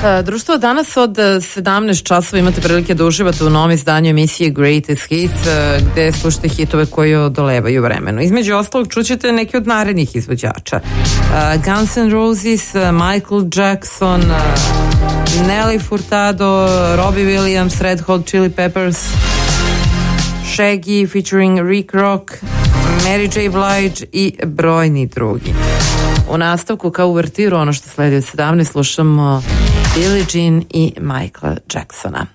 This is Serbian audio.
Društvo, danas od 17 časova imate prilike da uživate u novom izdanju emisije Greatest Hits, gde slušate hitove koji odolevaju vremenu. Između ostalog čućete neki od narednih izvođača. Guns N' Roses, Michael Jackson, Nelly Furtado, Robbie Williams, Red Hot Chili Peppers, Shaggy featuring Rick Rock, Mary J. Blige i brojni drugi. U nastavku, kao uvertiru, ono što sledi od 17, slušamo Billie Jean i Michaela Jacksona.